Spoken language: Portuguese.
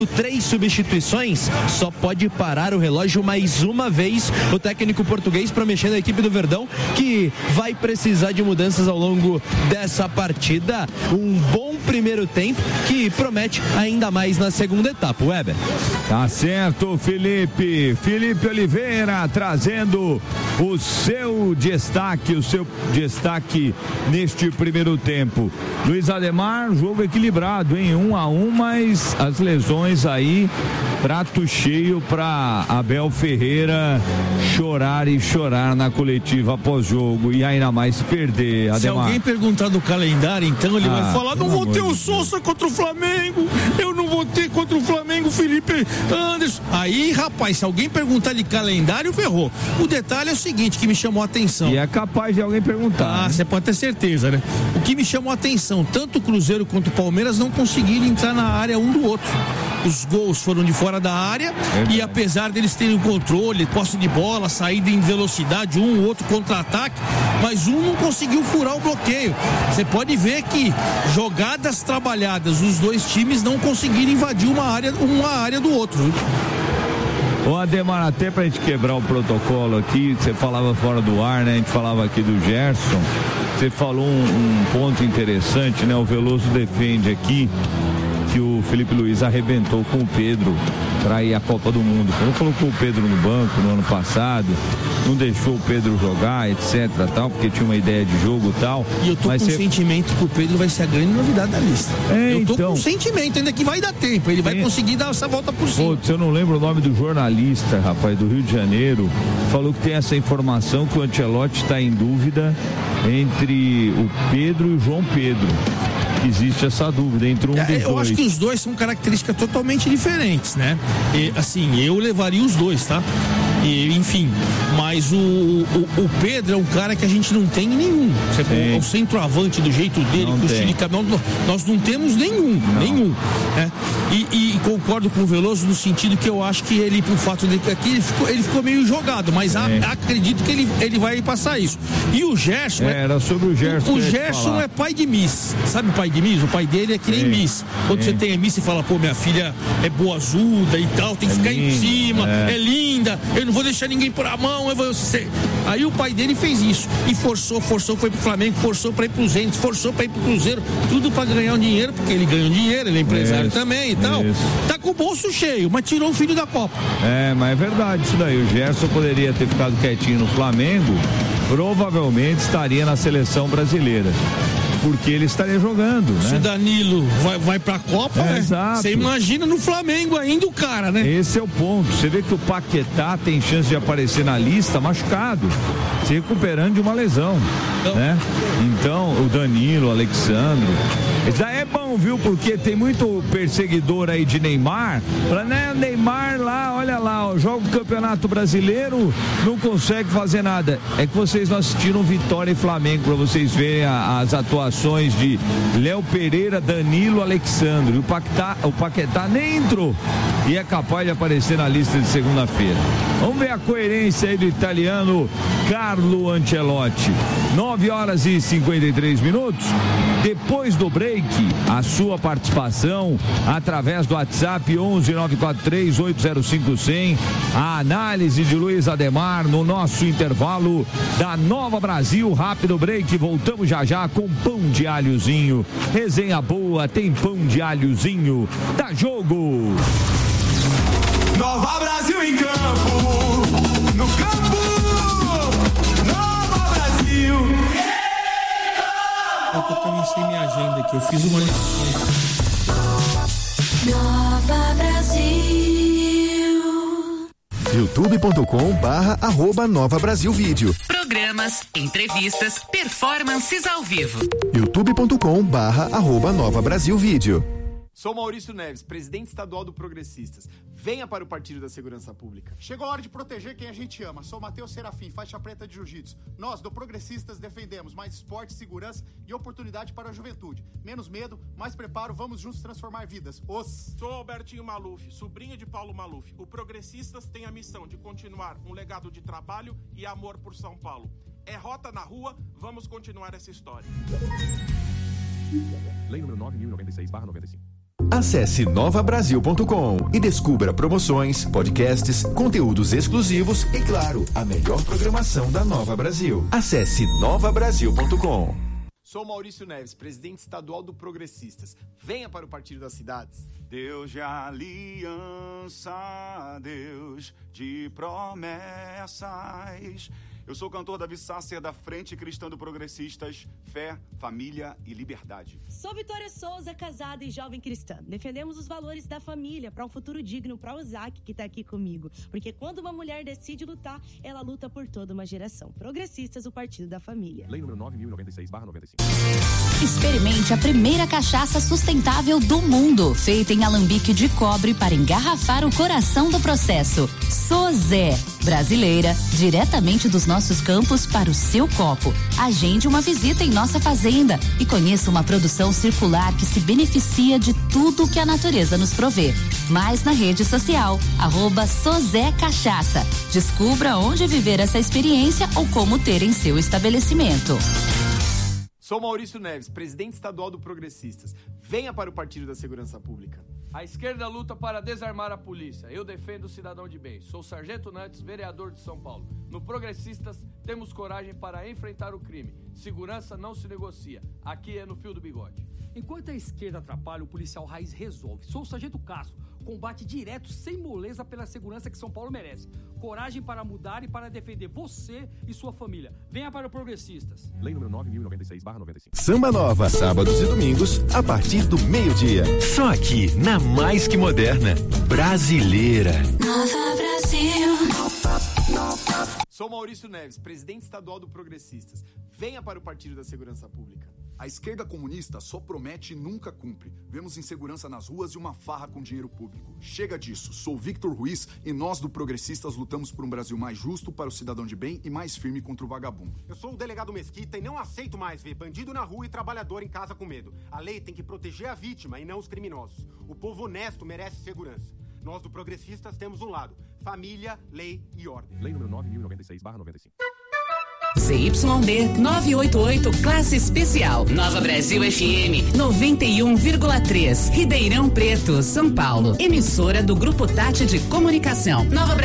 3 substituições, só pode parar o relógio mais uma vez o técnico português para mexer na equipe do Verdão, que vai precisar de mudanças ao longo dessa partida. Um bom primeiro tempo que promete ainda mais na segunda etapa. Weber. Tá certo, Felipe Oliveira trazendo o seu destaque neste primeiro tempo. Luiz Ademar, jogo equilibrado, hein? 1-1, mas as lesões aí, prato cheio para Abel Ferreira chorar na coletiva pós-jogo e ainda mais perder. Ademar. Se alguém perguntar do calendário, então ele vai falar: não vou ter o Sousa contra o Flamengo, eu não vou ter contra o Flamengo Felipe Anderson. Aí, rapaz, se alguém perguntar de calendário, ferrou. O detalhe é o seguinte, que me chamou a atenção. E é capaz de alguém perguntar. Você pode ter certeza, né? O que me chamou a atenção, tanto o Cruzeiro quanto o Palmeiras não conseguiram entrar na área um do outro. Os gols foram de fora da área e apesar deles terem controle, posse de bola, saída em velocidade, um, outro contra-ataque, mas um não conseguiu furar o bloqueio. Você pode ver que jogadas trabalhadas, os dois times não conseguiram invadir uma área do outro. Ô Ademar, até pra gente quebrar o protocolo aqui, você falava fora do ar, né? A gente falava aqui do Gerson, você falou um ponto interessante, né? O Veloso defende aqui que o Felipe Luiz arrebentou com o Pedro para ir à Copa do Mundo. Ele colocou o Pedro no banco no ano passado, não deixou o Pedro jogar, etc, tal, porque tinha uma ideia de jogo e tal. E eu tô com um sentimento que o Pedro vai ser a grande novidade da lista. Eu tô com um sentimento ainda que vai dar tempo, ele vai conseguir dar essa volta por cima. Pô, eu não lembro o nome do jornalista, rapaz, do Rio de Janeiro, falou que tem essa informação que o Ancelotti está em dúvida entre o Pedro e o João Pedro. Existe essa dúvida entre um dos dois. Eu acho que os dois são características totalmente diferentes, né? E, assim, eu levaria os dois, tá? E, enfim, mas o Pedro é um cara que a gente não tem nenhum. É o centroavante do jeito dele, com o estilo de cada um. Nós não temos nenhum. Né? E concordo com o Veloso no sentido que eu acho que ele, por fato de que aqui ele ficou meio jogado, mas acredito que ele vai passar isso. E o Gerson. Era sobre o Gerson. O Gerson é pai de Miss. Sabe o pai de Miss? O pai dele é que nem Miss. Quando você tem a Miss, você fala, pô, minha filha é boazuda e tal, tem que ficar em cima, é linda, eu não vou deixar ninguém pôr a mão, eu vou ser. Aí o pai dele fez isso e forçou, foi pro Flamengo, forçou pra ir pro Zenit, forçou pra ir pro Cruzeiro, tudo pra ganhar um dinheiro, porque ele ganha um dinheiro, ele é empresário também e tal. Tá com o bolso cheio, mas tirou o filho da Copa. Mas é verdade isso daí. O Gerson poderia ter ficado quietinho no Flamengo, provavelmente estaria na seleção brasileira. Porque ele estaria jogando, né? Se o Danilo vai pra Copa, né? Exato. Você imagina no Flamengo ainda o cara, né? Esse é o ponto. Você vê que o Paquetá tem chance de aparecer na lista machucado, se recuperando de uma lesão, né? Então, o Danilo, o Alexandro, já é bom, viu? Porque tem muito perseguidor aí de Neymar. Fala, né? Neymar lá, olha lá, ó, joga o Campeonato Brasileiro, não consegue fazer nada. É que vocês não assistiram Vitória e Flamengo pra vocês verem as atuações de Léo Pereira, Danilo, Alexandre. O Paquetá nem entrou e é capaz de aparecer na lista de segunda-feira. Vamos ver a coerência aí do italiano Carlo Ancelotti. 9h53. Depois do break, a sua participação através do WhatsApp 11-943-805-100. A análise de Luiz Ademar no nosso intervalo da Nova Brasil. Rápido break, voltamos já com pão de alhozinho. Resenha boa, tem pão de alhozinho. Dá jogo! Nova Brasil em campo, no campo, Nova Brasil. Eu também sei minha agenda aqui, eu fiz uma... Nova Brasil. youtube.com/@Nova Brasil Vídeo. Programas, entrevistas, performances ao vivo. youtube.com/@Nova Brasil Vídeo. Sou Maurício Neves, presidente estadual do Progressistas. Venha para o Partido da Segurança Pública. Chegou a hora de proteger quem a gente ama. Sou Matheus Serafim, faixa preta de jiu-jitsu. Nós, do Progressistas, defendemos mais esporte, segurança e oportunidade para a juventude. Menos medo, mais preparo, vamos juntos transformar vidas. Sou Albertinho Maluf, sobrinho de Paulo Maluf. O Progressistas tem a missão de continuar um legado de trabalho e amor por São Paulo. É rota na rua, vamos continuar essa história. Lei número 9.096/95. Acesse novabrasil.com e descubra promoções, podcasts, conteúdos exclusivos e, claro, a melhor programação da Nova Brasil. Acesse novabrasil.com. Sou Maurício Neves, presidente estadual do Progressistas. Venha para o Partido das Cidades. Deus de aliança, Deus de promessas. Eu sou o cantor Davi Sácer, da Frente Cristã do Progressistas, Fé, Família e Liberdade. Sou Vitória Souza, casada e jovem cristã. Defendemos os valores da família para um futuro digno para o Isaac, que está aqui comigo. Porque quando uma mulher decide lutar, ela luta por toda uma geração. Progressistas, o Partido da Família. Lei número 9.096/95. Experimente a primeira cachaça sustentável do mundo, feita em alambique de cobre para engarrafar o coração do processo. Sozé, brasileira, diretamente dos nossos campos para o seu copo. Agende uma visita em nossa fazenda e conheça uma produção circular que se beneficia de tudo que a natureza nos provê. Mais na rede social, @Sozé Cachaça. Descubra onde viver essa experiência ou como ter em seu estabelecimento. Sou Maurício Neves, presidente estadual do Progressistas. Venha para o Partido da Segurança Pública. A esquerda luta para desarmar a polícia. Eu defendo o cidadão de bem. Sou Sargento Nantes, vereador de São Paulo. No Progressistas, temos coragem para enfrentar o crime. Segurança não se negocia. Aqui é no fio do bigode. Enquanto a esquerda atrapalha, o policial raiz resolve. Sou o Sargento Castro. Combate direto, sem moleza, pela segurança que São Paulo merece. Coragem para mudar e para defender você e sua família. Venha para o Progressistas. Lei número 9.096/95. Samba Nova, sábados e domingos, a partir do meio-dia. Só aqui, na Mais Que Moderna, Brasileira. Nova Brasil. Sou Maurício Neves, presidente estadual do Progressistas. Venha para o Partido da Segurança Pública. A esquerda comunista só promete e nunca cumpre. Vemos insegurança nas ruas e uma farra com dinheiro público. Chega disso. Sou Victor Ruiz e nós do Progressistas lutamos por um Brasil mais justo para o cidadão de bem e mais firme contra o vagabundo. Eu sou o delegado Mesquita e não aceito mais ver bandido na rua e trabalhador em casa com medo. A lei tem que proteger a vítima e não os criminosos. O povo honesto merece segurança. Nós do Progressistas temos um lado: família, lei e ordem. Lei número 9.096/95. ZYD 988, classe especial. Nova Brasil FM 91,3. Ribeirão Preto, São Paulo. Emissora do Grupo Tati de Comunicação. Nova